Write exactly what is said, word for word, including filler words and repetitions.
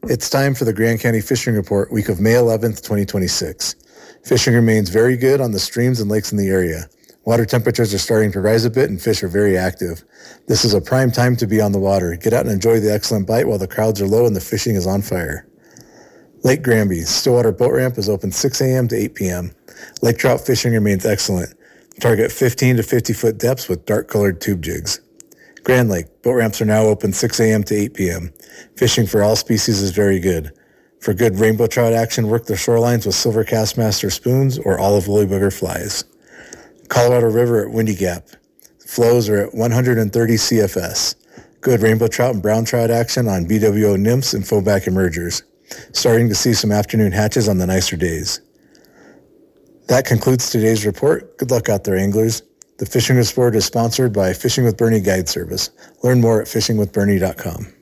It's time for the Grand County Fishing Report, week of May eleventh, twenty twenty-six. Fishing remains very good on the streams and lakes in the area. Water temperatures are starting to rise a bit and fish are very active. This is a prime time to be on the water. Get out and enjoy the excellent bite while the crowds are low and the fishing is on fire. Lake Granby, Stillwater Boat Ramp is open six a.m. to eight p.m. Lake trout fishing remains excellent. Target fifteen to fifty foot depths with dark-colored tube jigs. Grand Lake, boat ramps are now open six a.m. to eight p.m. Fishing for all species is very good. For good rainbow trout action, work the shorelines with silver Castmaster spoons or olive woolly booger flies. Colorado River at Windy Gap. Flows are at one hundred thirty C F S. Good rainbow trout and brown trout action on B W O nymphs and foeback emergers. Starting to see some afternoon hatches on the nicer days. That concludes today's report. Good luck out there, anglers. The Fishing Report is sponsored by Fishing with Bernie Guide Service. Learn more at fishing with bernie dot com.